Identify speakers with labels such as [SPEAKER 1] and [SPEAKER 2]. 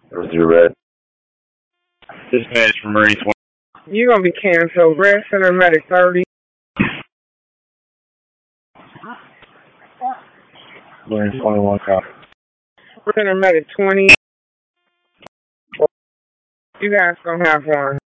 [SPEAKER 1] You're red. Dispatch from Marine 20.
[SPEAKER 2] You're going to be canceled. Red Center Medic 30.
[SPEAKER 1] Marine 21 copy.
[SPEAKER 2] Center Medic 20. You guys going to have one.